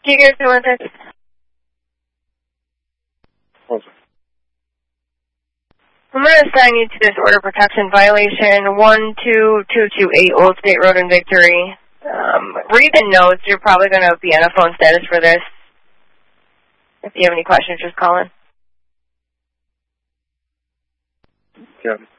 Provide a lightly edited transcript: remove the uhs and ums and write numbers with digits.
you guys doing this? I'm going to assign you to this order protection violation 12228 Old State Road in Victory. Read the notes. You're probably going to be on a phone status for this. If you have any questions, just call in. Yeah.